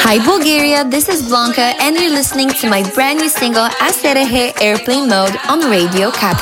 Hi Bulgaria, this is Blanca and you're listening to my brand new single Aserehe Airplane Mode on Radio Capital.